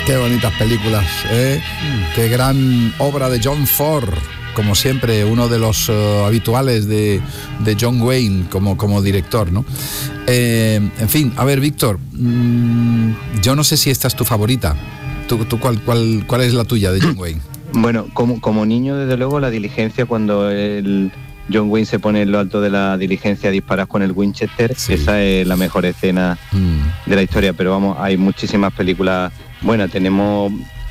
Qué bonitas películas, ¿eh? Qué gran obra de John Ford, como siempre, uno de los habituales de John Wayne como director, ¿no? En fin, a ver, Víctor, yo no sé si esta es tu favorita. ¿Tú cuál es la tuya de John Wayne? Bueno, como niño, desde luego, La Diligencia, cuando el John Wayne se pone en lo alto de la diligencia a disparar con el Winchester, sí. Esa es la mejor escena de la historia, pero vamos, hay muchísimas películas buenas. Tenemos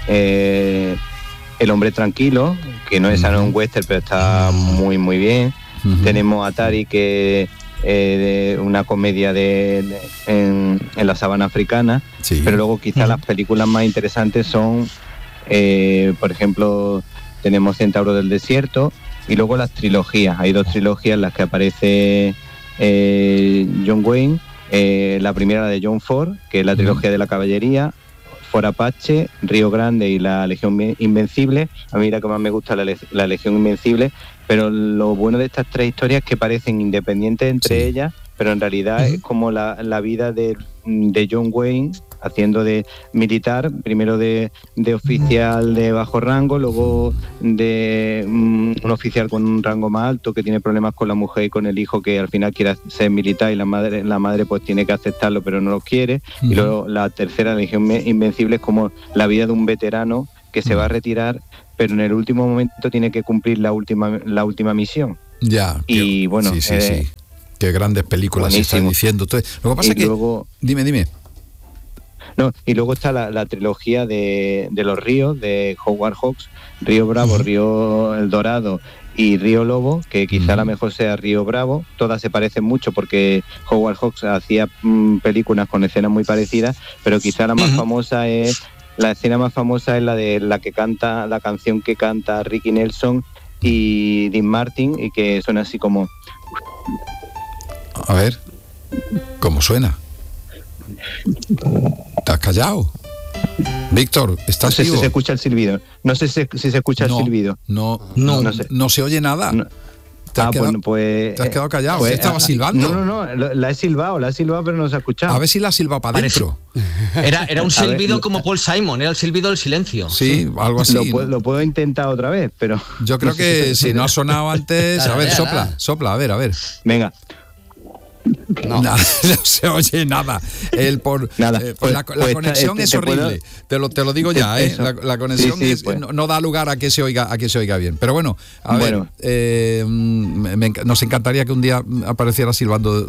El Hombre Tranquilo, que no es un western, pero está muy muy bien. Tenemos Atari, que una comedia en la sabana africana, sí. Pero luego quizás las películas más interesantes son, por ejemplo, tenemos Centauro del Desierto, y luego las trilogías. Hay 2 trilogías en las que aparece John Wayne. La primera, la de John Ford, que es la trilogía de la caballería, Ford Apache, Río Grande y la Legión Invencible. A mí la que más me gusta es la Legión Invencible, pero lo bueno de estas 3 historias es que parecen independientes entre ellas, pero en realidad es como la vida de John Wayne, haciendo de militar, primero de oficial de bajo rango, luego de un oficial con un rango más alto que tiene problemas con la mujer y con el hijo, que al final quiere ser militar, y la madre pues tiene que aceptarlo pero no lo quiere. Y luego la tercera, Legión Invencible, es como la vida de un veterano que se va a retirar, pero en el último momento tiene que cumplir la última misión. Ya. Y bueno, sí. Qué grandes películas se están diciendo. Entonces, lo que pasa es que luego, dime. No, y luego está la trilogía de los ríos de Howard Hawks, Río Bravo, Río El Dorado y Río Lobo, que quizá la mejor sea Río Bravo. Todas se parecen mucho porque Howard Hawks hacía películas con escenas muy parecidas, pero quizá la más famosa es, la escena más famosa es la de la canción que canta Ricky Nelson y Dean Martin, y que suena así como... A ver, ¿cómo suena? ¿Te has callado? Víctor, ¿estás vivo? No sé si se escucha el silbido. No sé si se escucha el silbido. No se oye nada. No. ¿Te has quedado callado? Pues, estaba silbando. No, la he silbado, pero no se ha escuchado. A ver si la ha silbado para adentro. Era un silbido como Paul Simon, era el silbido del silencio. Sí, algo así. Lo puedo intentar otra vez, pero... Yo creo que si no ha sonado antes... A ver, sopla, a ver. Venga. No se oye nada. La conexión es horrible. Te lo digo ya, la conexión no da lugar a que se oiga bien. Pero bueno, a ver, nos encantaría que un día apareciera silbando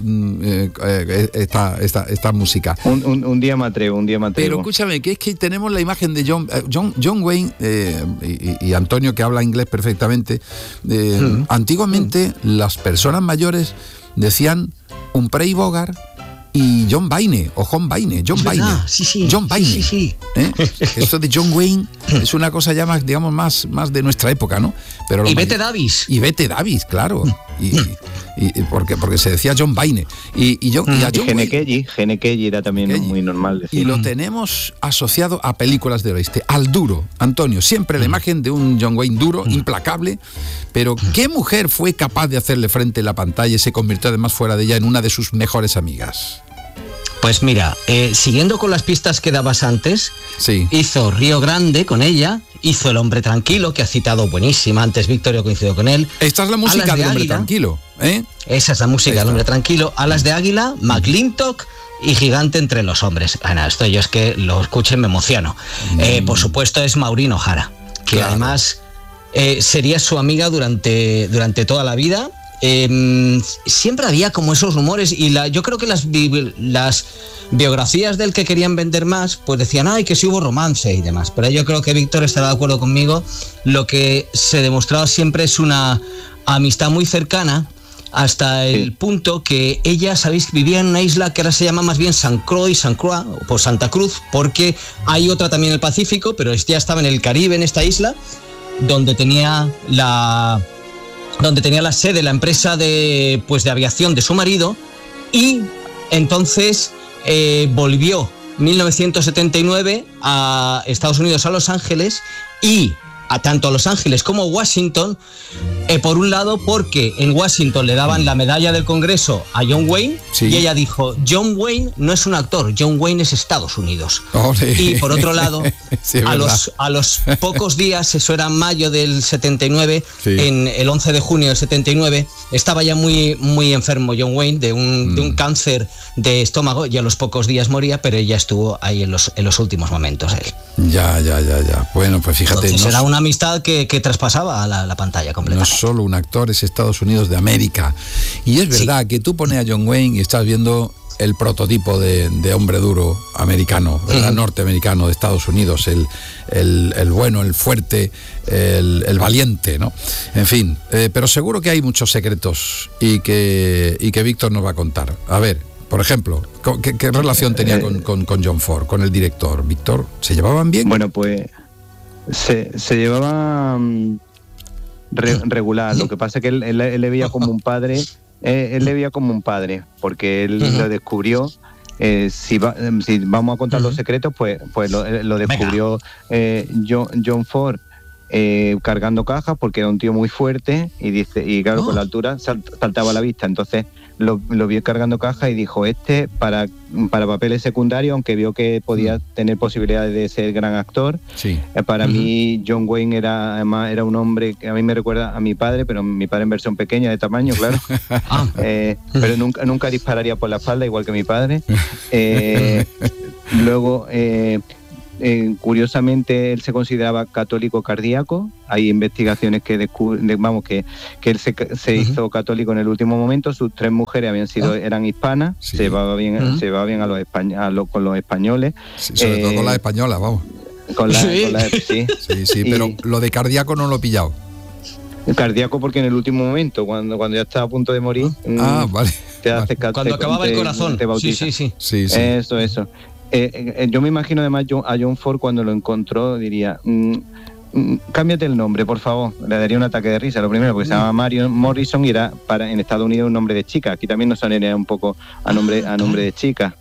esta música. Un día me atrevo. Pero escúchame, que es que tenemos la imagen de John Wayne y Antonio, que habla inglés perfectamente. Antiguamente las personas mayores decían Humphrey Bogart y John Wayne, o John Wayne. John Wayne. Sí. Esto de John Wayne es una cosa ya más, digamos, más de nuestra época, ¿no? Pero y Bette Davis. Y Bette Davis, claro. Y porque se decía John Wayne. Y Gene Kelly era también muy normal decir. Y lo tenemos asociado a películas del oeste, al duro. Antonio, siempre la imagen de un John Wayne duro, implacable. Pero ¿qué mujer fue capaz de hacerle frente en la pantalla y se convirtió además fuera de ella en una de sus mejores amigas? Pues mira, siguiendo con las pistas que dabas antes, hizo Río Grande con ella, hizo El Hombre Tranquilo, que ha citado buenísima, antes Victorio coincidió con él. Esta es la música del Hombre Tranquilo, ¿eh? Esa es la música del Hombre Tranquilo. Alas de Águila, McLintock y Gigante entre los hombres. Ana, esto yo es que lo escuchen me emociono. Por supuesto es Maureen O'Hara, que además sería su amiga durante toda la vida. Siempre había como esos rumores y yo creo que las biografías del que querían vender más pues decían que sí hubo romance y demás, pero yo creo que Víctor estará de acuerdo conmigo. Lo que se demostraba siempre es una amistad muy cercana, hasta el punto que ella, sabéis, vivía en una isla que ahora se llama más bien San Croix, por Santa Cruz, porque hay otra también en el Pacífico, pero ya estaba en el Caribe, en esta isla, donde tenía la sede, la empresa de aviación de su marido, y entonces volvió 1979 a Estados Unidos, a Los Ángeles, y a tanto a Los Ángeles como a Washington, por un lado porque en Washington le daban la medalla del Congreso a John Wayne, sí, y ella dijo, John Wayne no es un actor, John Wayne es Estados Unidos. ¡Ole! Y por otro lado, sí, a los pocos días, eso era en mayo del 79, sí, en el 11 de junio del 79, estaba ya muy, muy enfermo John Wayne de un cáncer de estómago, y a los pocos días moría, pero ella estuvo ahí en los últimos momentos. Ya. Bueno, pues fíjate. Entonces, era una amistad que traspasaba la pantalla completamente. No solo un actor, es Estados Unidos de América. Y es verdad, sí, que tú pones a John Wayne y estás viendo el prototipo de hombre duro americano, ¿verdad? Norteamericano de Estados Unidos, el bueno, el fuerte, el valiente, ¿no? En fin, pero seguro que hay muchos secretos y que Víctor nos va a contar. A ver, por ejemplo, ¿qué relación tenía con John Ford, con el director? Víctor, ¿se llevaban bien? Bueno, pues se llevaban regular. Lo que pasa es que él le veía como un padre. Él le veía como un padre, porque él lo descubrió. Si vamos a contar los secretos, pues lo descubrió John Ford cargando cajas, porque era un tío muy fuerte y claro, con la altura saltaba a la vista. Entonces lo vio cargando cajas y dijo, para papeles secundarios, aunque vio que podía tener posibilidades de ser gran actor, sí, para mí John Wayne era un hombre que a mí me recuerda a mi padre, pero mi padre en versión pequeña de tamaño, claro. Pero nunca dispararía por la espalda igual que mi padre. Luego curiosamente él se consideraba católico cardíaco. Hay investigaciones que él se hizo católico en el último momento. Sus 3 mujeres eran hispanas, sí, se llevaba bien con los españoles, sí, sobre todo con las españolas, vamos. Sí, pero lo de cardíaco no lo he pillado. El cardíaco porque en el último momento, cuando ya estaba a punto de morir, vale, cuando acababa el corazón, te bautiza. Sí. Eso. Yo me imagino además a John Ford, cuando lo encontró, diría, cámbiate el nombre, por favor. Le daría un ataque de risa, lo primero, porque se llama Marion Morrison y era en Estados Unidos un nombre de chica. Aquí también nos sonaría un poco a nombre de chica.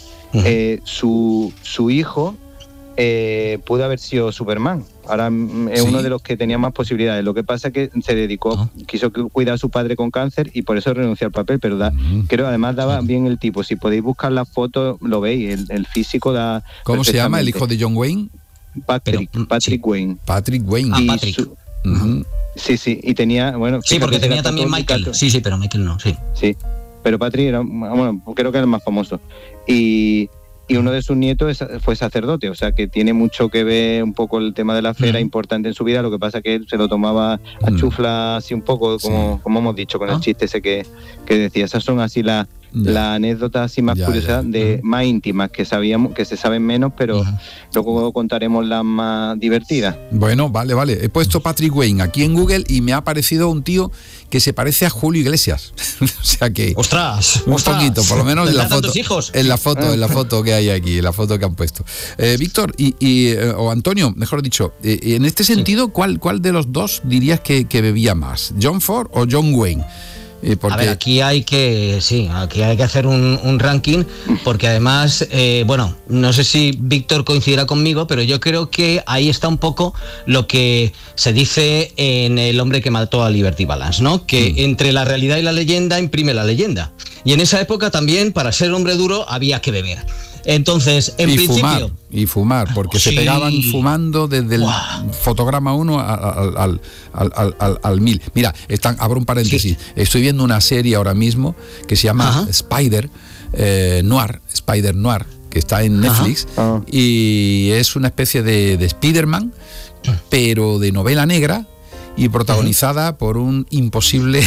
Su hijo pudo haber sido Superman. Ahora es uno de los que tenía más posibilidades. Lo que pasa es que se dedicó, quiso cuidar a su padre con cáncer y por eso renunció al papel, pero creo además daba bien el tipo. Si podéis buscar la foto, lo veis, el físico da. ¿Cómo se llama el hijo de John Wayne? Patrick Wayne. Patrick Wayne. Patrick. Sí, y tenía, bueno... Sí, porque tenía también Michael. Sí, pero Michael no, sí. Sí, pero Patrick era, creo que era el más famoso. Y uno de sus nietos fue sacerdote, o sea que tiene mucho que ver un poco el tema de la fe, era importante en su vida. Lo que pasa es que él se lo tomaba a chufla así un poco, como hemos dicho, con el chiste ese que decía. Esas son así las anécdotas así más curiosas, más íntimas, que se saben menos, pero luego contaremos las más divertidas. Bueno, vale. He puesto Patrick Wayne aquí en Google y me ha aparecido un tío que se parece a Julio Iglesias. O sea que... ¡Ostras! Un poquito, por lo menos en la foto. Hijos? En la foto que hay aquí, en la foto que han puesto. Víctor, o Antonio, mejor dicho, en este sentido, ¿cuál de los dos dirías que bebía más? ¿John Ford o John Wayne? A ver, aquí hay que hacer un ranking, porque además, no sé si Víctor coincidirá conmigo, pero yo creo que ahí está un poco lo que se dice en El hombre que mató a Liberty Balance, ¿no? Que entre la realidad y la leyenda imprime la leyenda. Y en esa época también, para ser hombre duro, había que beber. Entonces, en principio... Fumar, porque se pegaban fumando desde el fotograma 1 al 1000. Mira, abro un paréntesis. Estoy viendo una serie ahora mismo que se llama Spider Noir, que está en Netflix, y es una especie de Spider-Man, pero de novela negra y protagonizada por un imposible...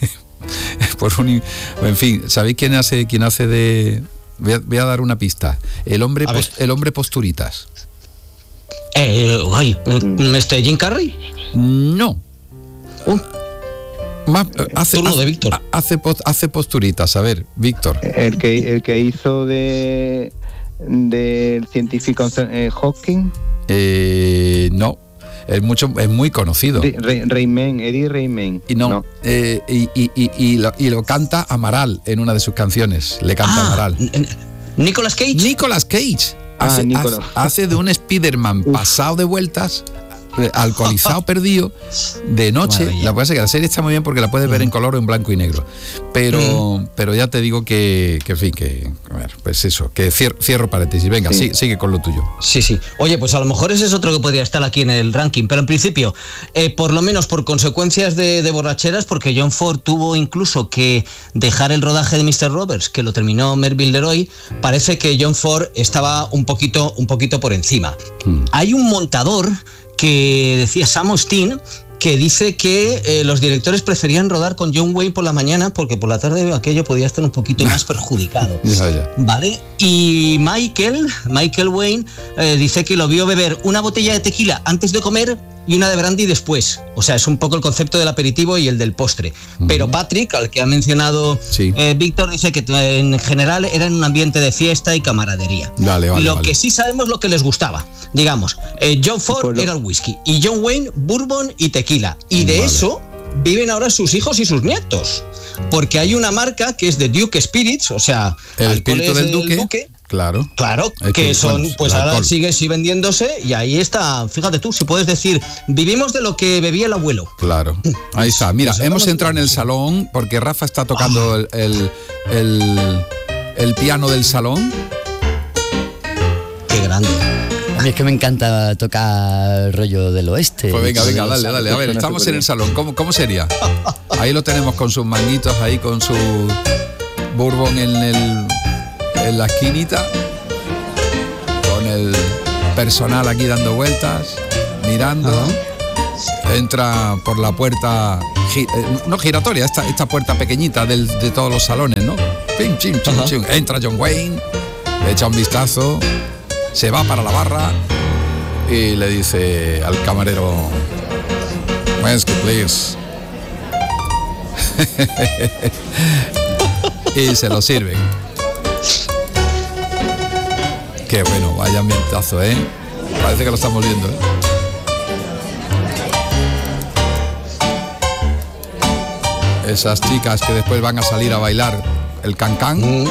en fin, ¿sabéis quién hace de...? Voy a dar una pista. El hombre posturitas. ¿Jim Carrey? No. Turno de Víctor. Hace posturitas. A ver, Víctor. El que hizo del científico Hawking. No. Es muy conocido. Eddie Redmayne. Y no. Y lo canta Amaral en una de sus canciones. Le canta Amaral. ¿Nicolas Cage? Nicolas Cage. Hace de un Spider-Man pasado de vueltas alcoholizado perdido de noche. La que pasa es que la serie está muy bien porque la puedes ver en color o en blanco y negro, pero ya te digo que en fin, que a ver, pues eso, que cierro paréntesis. Venga, sigue con lo tuyo. Sí. Oye, pues a lo mejor ese es otro que podría estar aquí en el ranking, pero en principio, por lo menos por consecuencias de borracheras, porque John Ford tuvo incluso que dejar el rodaje de Mr. Roberts, que lo terminó Melville Leroy, parece que John Ford estaba un poquito por encima. Hay un montador que decía Sam Osteen, que dice que los directores preferían rodar con John Wayne por la mañana porque por la tarde aquello podía estar un poquito más perjudicado. ¿Vale? Y Michael Wayne dice que lo vio beber una botella de tequila antes de comer y una de brandy después. O sea, es un poco el concepto del aperitivo y el del postre. Pero Patrick, al que ha mencionado Víctor, dice que en general era en un ambiente de fiesta y camaradería. Lo que sí sabemos lo que les gustaba. Digamos, John Ford era el whisky y John Wayne bourbon y tequila. Y de eso viven ahora sus hijos y sus nietos. Porque hay una marca que es de Duke Spirits, o sea, el espíritu del Duque. Claro, que son, pues ahora sigue vendiéndose y ahí está, fíjate tú, si puedes decir, vivimos de lo que bebía el abuelo. Claro, ahí está. Mira, hemos entrado en el salón porque Rafa está tocando el piano del salón. Qué grande. A mí es que me encanta tocar rollo del oeste. Pues venga, dale. A ver, estamos en el salón. ¿Cómo sería? Ahí lo tenemos con sus manguitos, ahí con su bourbon en la esquinita, con el personal aquí dando vueltas, mirando. Entra por la puerta no giratoria, esta puerta pequeñita de todos los salones, ¿no? Pim, chim. Entra John Wayne, le echa un vistazo, se va para la barra y le dice al camarero, "Whisky, please". Y se lo sirven. Qué bueno, vaya ambientazo, ¿eh? Parece que lo estamos viendo, ¿eh? Esas chicas que después van a salir a bailar el cancán.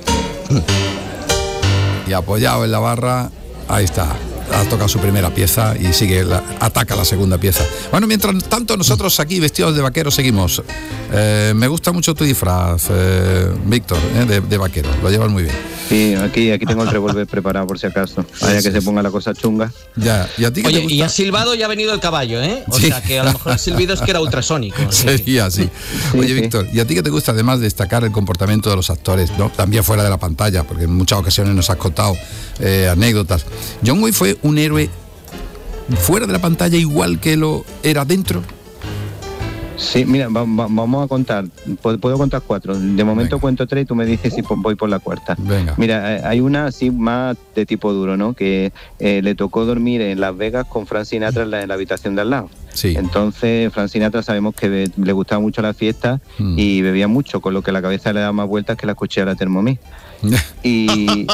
Y apoyado en la barra, ahí está. Ha tocado su primera pieza y ataca la segunda pieza. Bueno, mientras tanto nosotros aquí vestidos de vaqueros seguimos. Me gusta mucho tu disfraz, Víctor, de vaquero. Lo llevas muy bien. Sí, aquí tengo el revólver preparado por si acaso. Vaya que se ponga la cosa chunga. Ya. ¿Y a ti qué te gusta? Y has silbado y ha venido el caballo, ¿eh? O sea que a lo mejor el silbido es que era ultrasónico. Sería así. Oye, Víctor, ¿y a ti qué te gusta además destacar el comportamiento de los actores, ¿no? También fuera de la pantalla, porque en muchas ocasiones nos has contado anécdotas. John Wayne fue un héroe fuera de la pantalla igual que lo era dentro. Sí, mira, vamos a contar. Puedo contar 4. De momento cuento 3 y tú me dices si voy por la cuarta. Venga. Mira, hay una así más de tipo duro, ¿no? Que le tocó dormir en Las Vegas con Frank Sinatra en la habitación de al lado. Sí. Entonces, Frank Sinatra sabemos que le gustaba mucho la fiesta y bebía mucho, con lo que la cabeza le daba más vueltas que la cuchara Thermomix. Sí.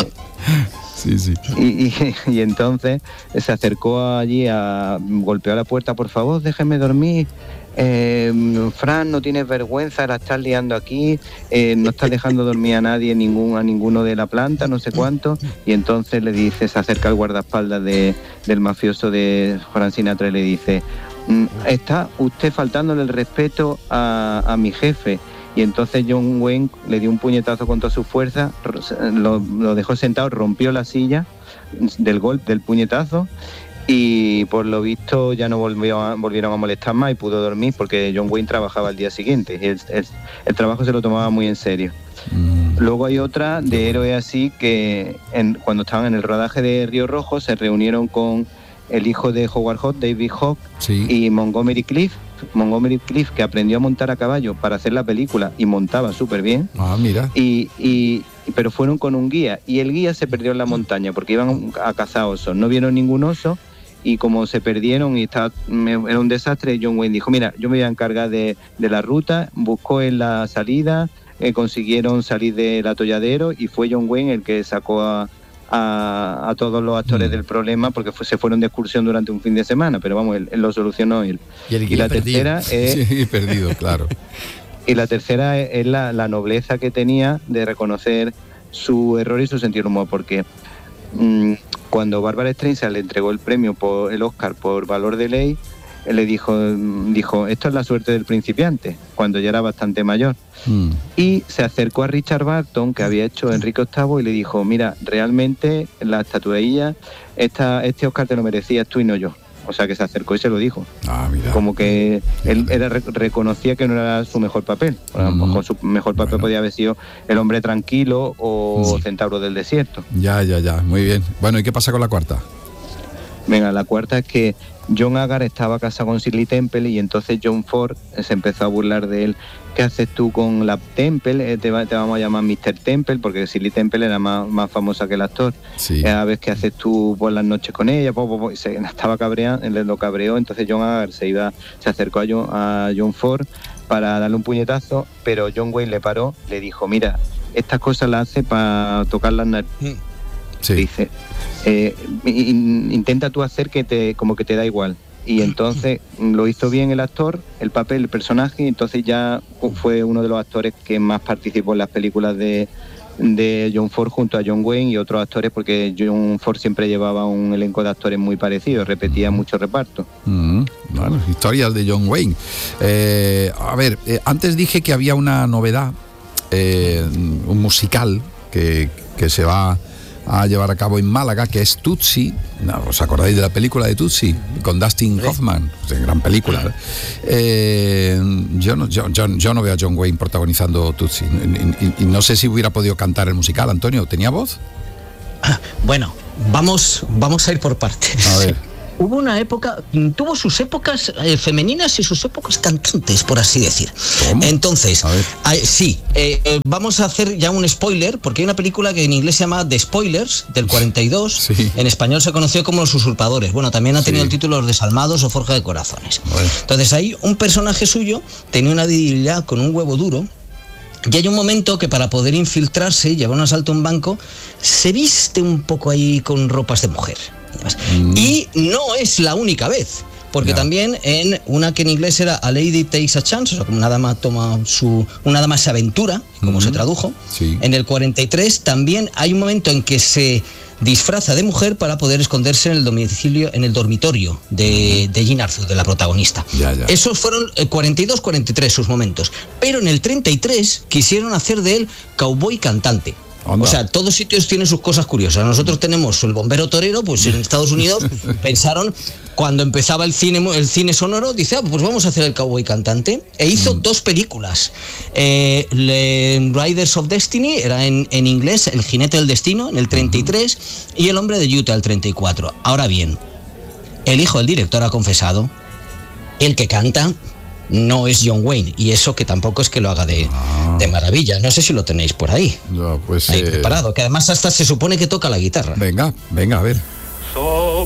Y entonces se acercó allí, golpeó la puerta, por favor, déjeme dormir. Fran, no tienes vergüenza, la estás liando aquí, no estás dejando dormir a nadie, a ninguno de la planta, no sé cuánto. Y entonces le dice, se acerca al guardaespaldas del mafioso de Frank Sinatra y le dice, está usted faltándole el respeto a mi jefe. Y entonces John Wayne le dio un puñetazo con toda su fuerza, lo dejó sentado, rompió la silla del golpe, del puñetazo, y por lo visto ya no volvieron a molestar más y pudo dormir porque John Wayne trabajaba al día siguiente. El trabajo se lo tomaba muy en serio. Luego hay otra de héroes así que cuando estaban en el rodaje de Río Rojo se reunieron con el hijo de Howard Hawks, David Hawks, y Montgomery Clift, que aprendió a montar a caballo para hacer la película y montaba súper bien. Mira. Pero fueron con un guía y el guía se perdió en la montaña porque iban a cazar osos. No vieron ningún oso y como se perdieron y era un desastre, John Wayne dijo, mira, yo me voy a encargar de la ruta. Buscó en la salida, consiguieron salir del atolladero y fue John Wayne el que sacó a todos los actores del problema porque se fueron de excursión durante un fin de semana, pero vamos, él lo solucionó él. Y la tercera es... Sí, perdido, claro. Y la tercera es la nobleza que tenía de reconocer su error y su sentido del humor, porque cuando Barbra Streisand le entregó el premio por el Oscar por Valor de Ley, él le dijo, esto es la suerte del principiante, cuando ya era bastante mayor. Y se acercó a Richard Burton, que había hecho Enrique VIII, y le dijo, mira, realmente la estatuilla, este Oscar te lo merecías tú y no yo. O sea, que se acercó y se lo dijo. Mira. Como que él reconocía que no era su mejor papel. A lo mejor su mejor papel podía haber sido El hombre tranquilo o Centauro del desierto. Ya, muy bien. Bueno, ¿y qué pasa con la cuarta? Venga, la cuarta es que John Agar estaba casado con Shirley Temple y entonces John Ford se empezó a burlar de él. ¿Qué haces tú con la Temple? Te vamos a llamar Mr. Temple, porque Shirley Temple era más famosa que el actor. Sí. A ver qué haces tú por las noches con ella. Y se estaba cabreando, él lo cabreó. Entonces John Agar se acercó a John Ford para darle un puñetazo, pero John Wayne le paró, le dijo, mira, estas cosas las hace para tocar las narices. Sí. Dice, intenta tú hacer como que te da igual. Y entonces lo hizo bien el actor, el papel, el personaje, y entonces ya fue uno de los actores que más participó en las películas de John Ford junto a John Wayne y otros actores, porque John Ford siempre llevaba un elenco de actores muy parecido, repetía mucho reparto. Bueno, historias de John Wayne. Antes dije que había una novedad, un musical que se va a llevar a cabo en Málaga, que es Tootsie. ¿Os acordáis de la película de Tootsie? Con Dustin Hoffman, gran película. Yo no veo a John Wayne protagonizando Tootsie, y no sé si hubiera podido cantar el musical. Antonio, ¿tenía voz? Bueno, vamos a ir por partes. A ver. Hubo una época, tuvo sus épocas femeninas y sus épocas cantantes, por así decir. ¿Cómo? Entonces, vamos a hacer ya un spoiler, porque hay una película que en inglés se llama The Spoilers, del 42, sí. En español se conoció como Los Usurpadores. Bueno, también ha tenido el título Los Desalmados o Forja de Corazones. Bueno. Entonces, ahí un personaje suyo tenía una debilidad con un huevo duro. Y hay un momento que para poder infiltrarse y llevar un asalto a un banco, se viste un poco ahí con ropas de mujer. Y no es la única vez, porque también en una que en inglés era A Lady Takes a Chance, o sea, como una dama se aventura, como se tradujo. Sí. En el 43 también hay un momento en que se disfraza de mujer para poder esconderse en el dormitorio de Jean Arthur, de la protagonista. Esos fueron 42-43 sus momentos. Pero en el 33 quisieron hacer de él cowboy cantante. Onda. O sea, todos sitios tienen sus cosas curiosas. Nosotros tenemos el bombero torero, pues en Estados Unidos pensaron, cuando empezaba el cine sonoro, dice, pues vamos a hacer el cowboy cantante. E hizo dos películas. Riders of Destiny, era en inglés, El jinete del destino, en el 33, y El hombre de Utah, el 34. Ahora bien, el hijo del director ha confesado, el que canta no es John Wayne, y eso que tampoco es que lo haga de maravilla. No sé si lo tenéis por ahí. No, pues ahí preparado, que además hasta se supone que toca la guitarra. Venga, a ver. So